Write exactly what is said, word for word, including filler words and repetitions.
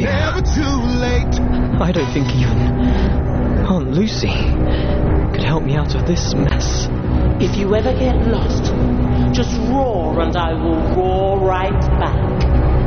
Never too late. I don't think even Aunt Lucy could help me out of this mess. If you ever get lost, just roar and I will roar right back.